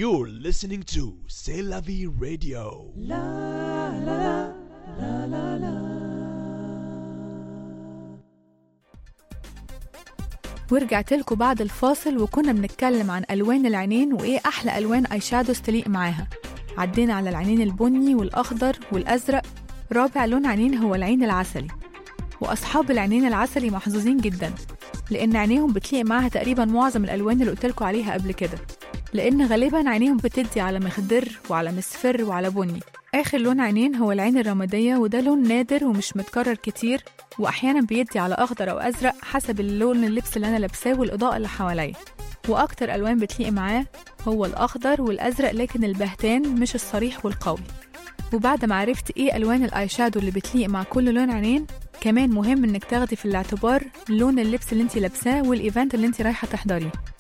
You're listening to C'est la vie radio. ورجعت لكم بعد الفاصل وكنا بنتكلم عن ألوان العينين وإيه أحلى ألوان آي شادوز تليق معاها. عدينا على العينين البني والأخضر والأزرق. رابع لون عينين هو العين العسلي، وأصحاب العينين العسلي محظوظين جدا لأن عينيهم بتليق معاها تقريبا معظم الألوان اللي قلتلكوا عليها قبل كده، لأن غالبا عينيهم بتدي على مخضر وعلى مصفر وعلى بني. آخر لون عينين هو العين الرمادية، وده لون نادر ومش متكرر كتير، وأحيانا بيدي على أخضر أو أزرق حسب اللون اللبس اللي أنا لابساه والإضاءة اللي حواليا. وأكتر ألوان بتليق معاه هو الأخضر والأزرق، لكن البهتان مش الصريح والقوي. وبعد ما عرفت إيه ألوان الآي شادو اللي بتليق مع كل لون عينين، كمان مهم إنك تاخدي في الاعتبار لون اللبس اللي انتي لابساه والإيفنت اللي انتي رايحة تحضريه.